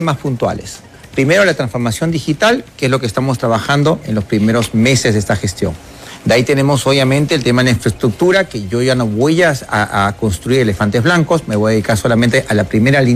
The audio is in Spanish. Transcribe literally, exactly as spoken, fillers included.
más puntuales. Primero, la transformación digital, que es lo que estamos trabajando en los primeros meses de esta gestión. De ahí tenemos obviamente el tema de la infraestructura, que yo ya no voy a, a construir elefantes blancos, me voy a dedicar solamente a la primera línea